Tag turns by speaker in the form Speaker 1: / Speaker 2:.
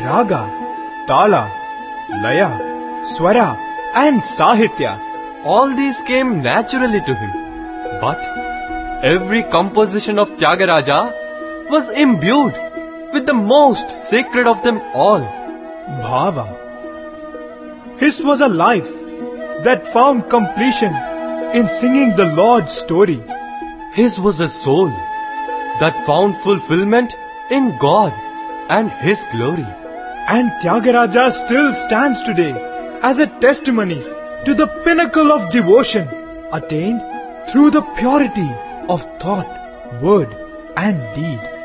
Speaker 1: Raga, Tala, Laya, Swara and Sahitya.
Speaker 2: All these came naturally to him. But every composition of Tyagaraja was imbued with the most sacred of them all,
Speaker 1: Bhava. His was a life that found completion in singing the Lord's story.
Speaker 2: His was a soul that found fulfillment in God and His glory.
Speaker 1: And Tyagaraja still stands today as a testimony to the pinnacle of devotion attained through the purity of thought, word and deed.